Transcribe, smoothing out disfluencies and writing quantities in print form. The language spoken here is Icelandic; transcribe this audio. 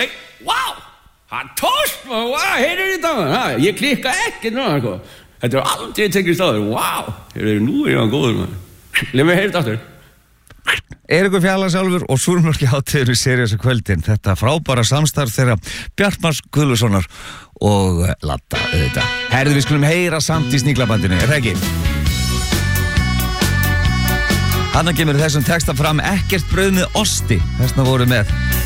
nei, wow, hann tókst maður, wow, heyrðu þetta, ég klikka ekki núna, sko. Þetta aldrei tekið staður, wow, nú hann góður, maður. Leif mig heyra þetta aftur. Eiríkur Fjallarsálfur og Súrmörki hátíður í Sirius kvöldin. Þetta frábæra samstarf þeirra Bjartmars Guðlussonar og Latta auðvitað. Herðu, við skulum heyra samt í Sníklabandinu, það ekki? Hanna kemur þessum texta fram ekkert brauð með osti, þessna voru með